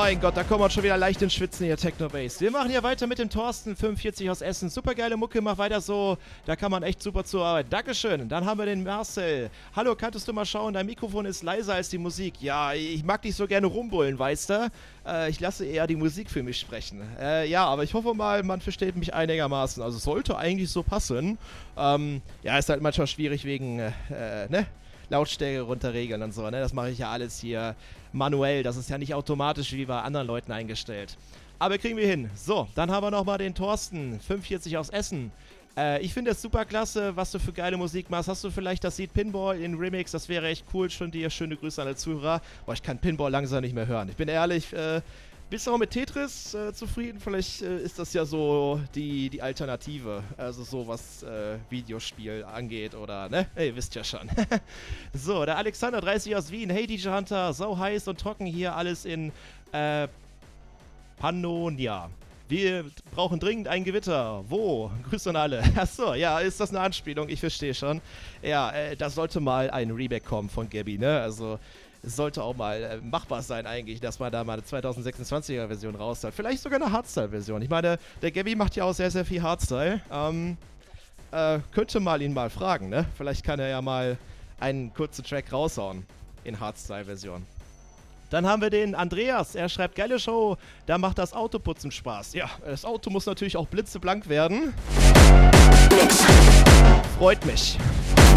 mein Gott, da kommen wir schon wieder leicht ins Schwitzen hier, Technobase. Wir machen hier weiter mit dem Thorsten, 45 aus Essen. Super geile Mucke, mach weiter so. Da kann man echt super zuarbeiten. Dankeschön. Dann haben wir den Marcel. Hallo, kanntest du mal schauen, dein Mikrofon ist leiser als die Musik. Ja, ich mag nicht so gerne rumbullen, weißt du? Ich lasse eher die Musik für mich sprechen. Ja, aber ich hoffe mal, man versteht mich einigermaßen. Also sollte eigentlich so passen. Ja, ist halt manchmal schwierig wegen, ne? Lautstärke runterregeln und so, ne? Das mache ich ja alles hier manuell. Das ist ja nicht automatisch wie bei anderen Leuten eingestellt. Aber kriegen wir hin. So, dann haben wir nochmal den Thorsten, 45 aus Essen. Ich finde es super klasse, was du für geile Musik machst. Hast du vielleicht das Lied Pinball in Remix? Das wäre echt cool. Schon dir schöne Grüße an alle Zuhörer. Boah, ich kann Pinball langsam nicht mehr hören. Ich bin ehrlich, bist du auch mit Tetris zufrieden? Vielleicht ist das ja so die Alternative. Also so was Videospiel angeht oder, ne? Ihr wisst ja schon. So, der Alexander, 30 aus Wien. Hey DJ Hunter, sau heiß und trocken hier alles in Pannonia. Wir brauchen dringend ein Gewitter. Wo? Grüße an alle. Achso, ja, ist das eine Anspielung? Ich verstehe schon. Ja, da sollte mal ein Remake kommen von Gabby, ne? Also, es sollte auch mal machbar sein eigentlich, dass man da mal eine 2026er Version raus hat. Vielleicht sogar eine Hardstyle-Version. Ich meine, der Gabby macht ja auch sehr, sehr viel Hardstyle. Könnte mal ihn mal fragen, ne? Vielleicht kann er ja mal einen kurzen Track raushauen in Hardstyle-Version. Dann haben wir den Andreas, er schreibt, geile Show, da macht das Autoputzen Spaß. Ja, das Auto muss natürlich auch blitzeblank werden. Freut mich.